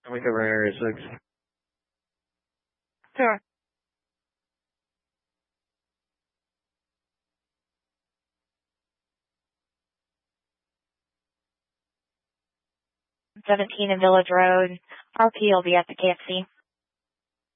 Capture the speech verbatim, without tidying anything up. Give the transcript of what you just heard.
Can we cover area six? Sure. seventeen in Village Road. R P will be at the K F C.